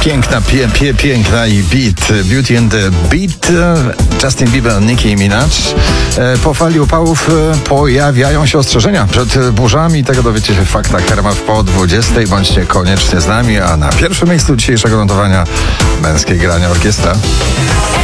Piękna, piękna i beat. Beauty and the Beat. Justin Bieber, Nicki Minaj. Po fali upałów pojawiają się ostrzeżenia przed burzami. Tego dowiecie się w Faktach RMF po 20. Bądźcie koniecznie z nami. A na pierwszym miejscu dzisiejszego notowania męskie grania orkiestra.